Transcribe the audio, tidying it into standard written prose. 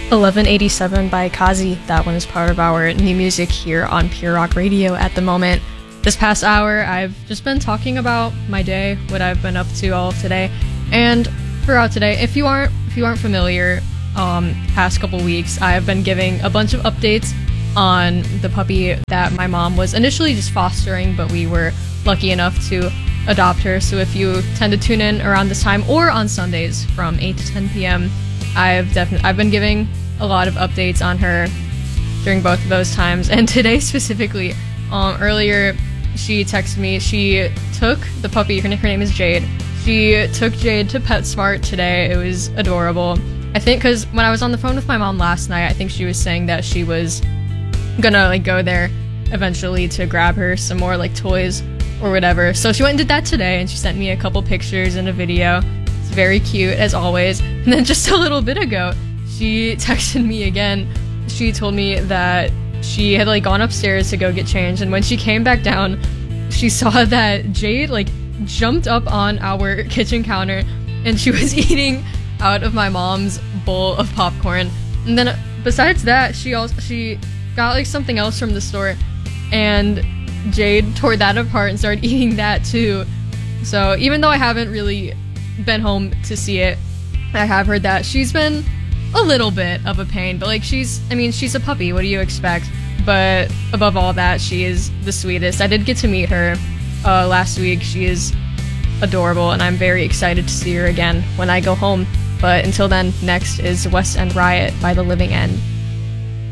1187 by Kazi. That one is part of our new music here on Pure Rock Radio at the moment. This past hour, I've just been talking about my day, what I've been up to all of today, and throughout today, if you aren't familiar, past couple weeks, I've been giving a bunch of updates on the puppy that my mom was initially just fostering, but we were lucky enough to adopt her. So if you tend to tune in around this time or on Sundays from 8 to 10 p.m., I've been giving a lot of updates on her during both of those times. And today specifically, earlier she texted me. She took the puppy, her name is Jade. She took Jade to PetSmart today. It was adorable. I think because when I was on the phone with my mom last night, I think she was saying that she was gonna go there eventually to grab her some more toys or whatever. So she went and did that today, and she sent me a couple pictures and a video. It's very cute as always. And then just a little bit ago, she texted me again. She told me that she had gone upstairs to go get changed, and when she came back down, she saw that Jade jumped up on our kitchen counter, and she was eating out of my mom's bowl of popcorn. And then besides that, she got something else from the store, and Jade tore that apart and started eating that too. So even though I haven't really been home to see it, I have heard that she's been a little bit of a pain, but she's a puppy, what do you expect? But above all that, she is the sweetest. I did get to meet her last week. She is adorable, and I'm very excited to see her again when I go home. But until then, next is West End Riot by The Living End.